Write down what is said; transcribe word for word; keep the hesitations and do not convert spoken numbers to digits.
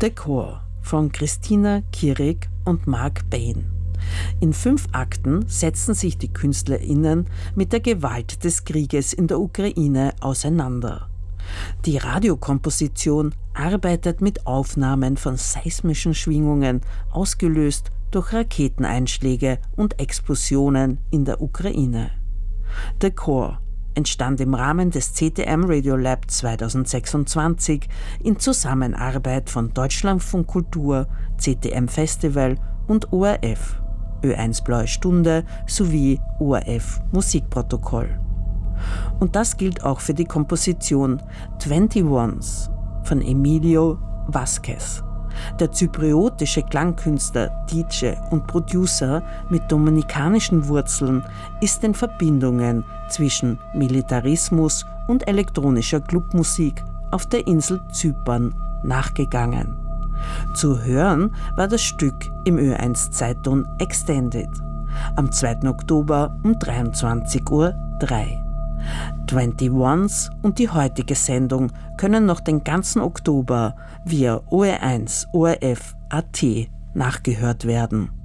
The Core von Christina Kierig und Mark Bain. In fünf Akten setzen sich die KünstlerInnen mit der Gewalt des Krieges in der Ukraine auseinander. Die Radiokomposition arbeitet mit Aufnahmen von seismischen Schwingungen, ausgelöst durch Raketeneinschläge und Explosionen in der Ukraine. The Core entstand im Rahmen des C T M Radiolab zweitausendsechsundzwanzig in Zusammenarbeit von Deutschlandfunk Kultur, C T M Festival und O R F, Ö eins Blaue Stunde sowie O R F Musikprotokoll. Und das gilt auch für die Komposition einundzwanzig von Emilio Vasquez. Der zypriotische Klangkünstler, D J und Producer mit dominikanischen Wurzeln ist den Verbindungen zwischen Militarismus und elektronischer Clubmusik auf der Insel Zypern nachgegangen. Zu hören war das Stück im Ö eins Zeitung Extended am zweiten Oktober um dreiundzwanzig Uhr drei. einundzwanzig und die heutige Sendung können noch den ganzen Oktober via O R eins O R F Punkt A T nachgehört werden.